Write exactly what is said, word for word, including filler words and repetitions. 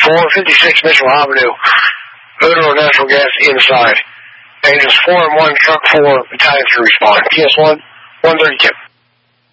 four fifty-six Mitchell Avenue. Odor of natural gas inside. Agents four and one, truck four, battalion three respond. P S one, one thirty-two.